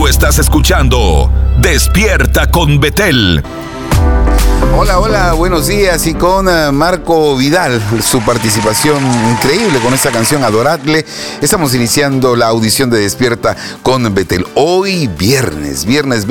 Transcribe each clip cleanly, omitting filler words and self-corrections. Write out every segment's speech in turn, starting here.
Tú estás escuchando Despierta con Betel. Hola, hola, buenos días, y con Marco Vidal, su participación increíble con esta canción Adoradle. Estamos iniciando la audición de Despierta con Betel. Hoy viernes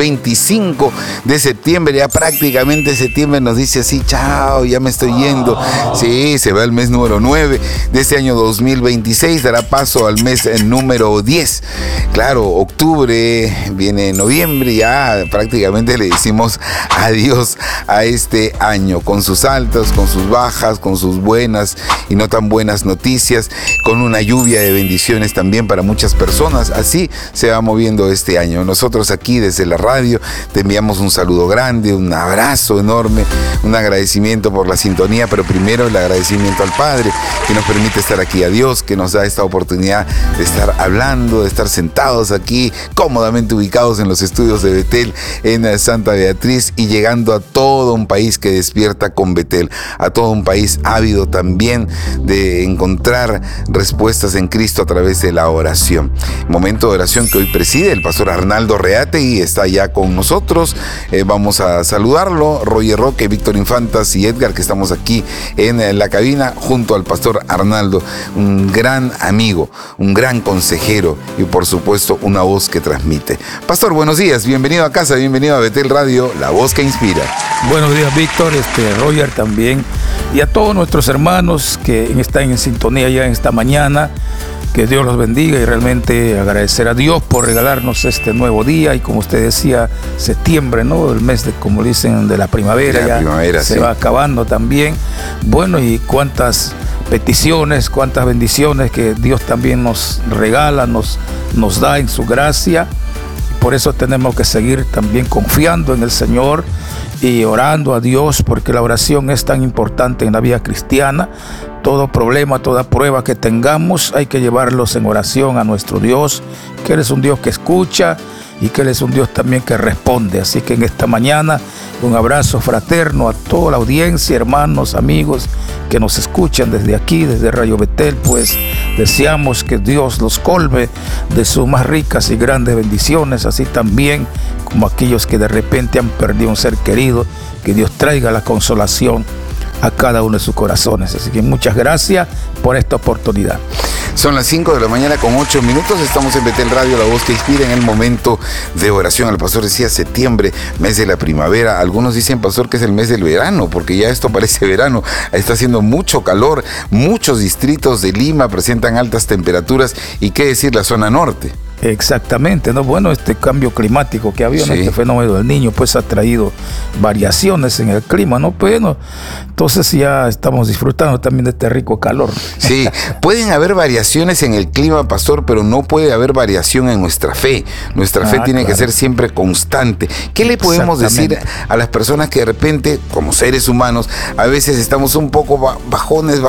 25 de septiembre, ya prácticamente septiembre nos dice así, chao, ya me estoy yendo. Sí, se va el mes número 9 de este año 2026, dará paso al mes número 10. Claro, octubre, viene noviembre, ya prácticamente le decimos adiós a este año, con sus altas, con sus bajas, con sus buenas y no tan buenas noticias, con una lluvia de bendiciones también para muchas personas. Así se va moviendo este año. Nosotros aquí desde la radio te enviamos un saludo grande, un abrazo enorme, un agradecimiento por la sintonía, pero primero el agradecimiento al Padre que nos permite estar aquí, a Dios que nos da esta oportunidad de estar hablando, de estar sentados aquí cómodamente ubicados en los estudios de Betel en Santa Beatriz, y llegando a todo un país que despierta con Betel, a todo un país ávido también de encontrar respuestas en Cristo a través de la oración. Momento de oración que hoy preside el pastor Arnaldo Reategui, está ya con nosotros. Vamos a saludarlo, Roger Roque, Víctor Infantas y Edgar, que estamos aquí en la cabina junto al pastor Arnaldo, un gran amigo, un gran consejero y por supuesto una voz que transmite. Pastor, buenos días, bienvenido a casa, bienvenido a Betel Radio, la voz que inspira. Buenos días, Víctor, Roger también, y a todos nuestros hermanos que están en sintonía ya en esta mañana. Que Dios los bendiga, y realmente agradecer a Dios por regalarnos este nuevo día. Y como usted decía, septiembre, ¿no? El mes de, como dicen, de la primavera, ya primavera, se va acabando también. Bueno, y cuántas peticiones, cuántas bendiciones que Dios también nos regala, nos da en su gracia. Por eso tenemos que seguir también confiando en el Señor y orando a Dios, porque la oración es tan importante en la vida cristiana. Todo problema, toda prueba que tengamos, hay que llevarlos en oración a nuestro Dios, que Él es un Dios que escucha y que Él es un Dios también que responde. Así que en esta mañana, un abrazo fraterno a toda la audiencia, hermanos, amigos que nos escuchan desde aquí, desde Radio Betel. Pues deseamos que Dios los colme de sus más ricas y grandes bendiciones, así también como aquellos que de repente han perdido un ser querido, que Dios traiga la consolación a cada uno de sus corazones. Así que muchas gracias por esta oportunidad. Son las 5 de la mañana con 8 minutos. Estamos en Betel Radio, la voz que inspira, en el momento de oración. El pastor decía septiembre, mes de la primavera. Algunos dicen, pastor, que es el mes del verano, porque ya esto parece verano. Está haciendo mucho calor. Muchos distritos de Lima presentan altas temperaturas. Y qué decir la zona norte. Exactamente, ¿no? Bueno, este cambio climático que ha habido, sí, este fenómeno del Niño, pues ha traído variaciones en el clima, ¿no? Bueno, entonces ya estamos disfrutando también de este rico calor. Sí, pueden haber variaciones en el clima, pastor, pero no puede haber variación en nuestra fe. Nuestra fe tiene que ser siempre constante. ¿Qué le podemos decir a las personas que de repente, como seres humanos, a veces estamos un poco bajones,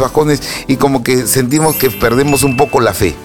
y como que sentimos que perdemos un poco la fe?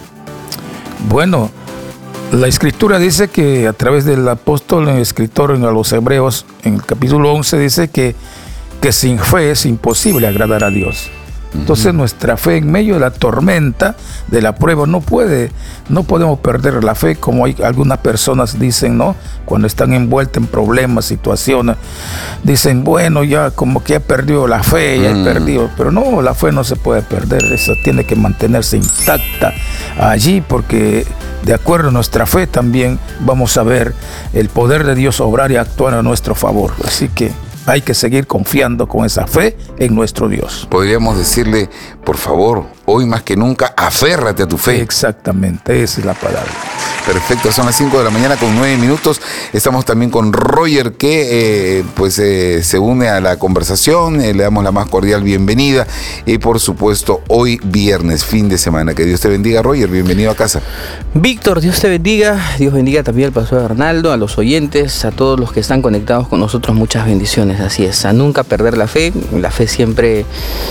Bueno, la Escritura dice que a través del apóstol, el escritor a los Hebreos, en el capítulo 11, dice que sin fe es imposible agradar a Dios. Entonces nuestra fe en medio de la tormenta, de la prueba, no podemos perder la fe, como hay algunas personas dicen, ¿no? Cuando están envueltas en problemas, situaciones, dicen, bueno, ya como que he perdido la fe, ya he perdido. Pero no, la fe no se puede perder, esa tiene que mantenerse intacta allí, porque de acuerdo a nuestra fe también vamos a ver el poder de Dios obrar y actuar a nuestro favor. Así que hay que seguir confiando con esa fe en nuestro Dios. Podríamos decirle, por favor, hoy más que nunca, aférrate a tu fe. Exactamente, esa es la palabra. Perfecto, son las 5 de la mañana con 9 minutos. Estamos también con Roger, que se une a la conversación. Le damos la más cordial bienvenida. Y por supuesto, hoy viernes, fin de semana. Que Dios te bendiga, Roger. Bienvenido a casa. Víctor, Dios te bendiga. Dios bendiga también al pastor Arnaldo, a los oyentes, a todos los que están conectados con nosotros. Muchas bendiciones. Así es, a nunca perder la fe. La fe siempre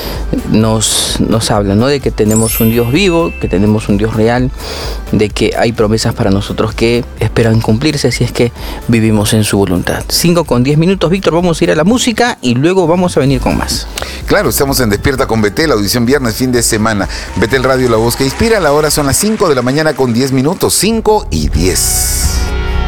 nos habla, ¿no? De que tenemos un Dios vivo, que tenemos un Dios real, de que hay promesas para nosotros que esperan cumplirse si es que vivimos en su voluntad. 5 con 10 minutos, Víctor, vamos a ir a la música y luego vamos a venir con más. Claro, estamos en Despierta con Betel, audición viernes, fin de semana. Betel Radio, la voz que inspira. La hora son las 5 de la mañana con 10 minutos, 5 y 10.